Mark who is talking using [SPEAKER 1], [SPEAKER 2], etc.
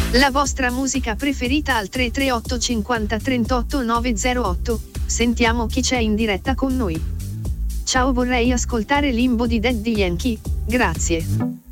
[SPEAKER 1] La vostra musica preferita al 338 50 38 908. Sentiamo chi c'è in diretta con noi. Ciao, vorrei ascoltare Limbo di Daddy Yankee, grazie.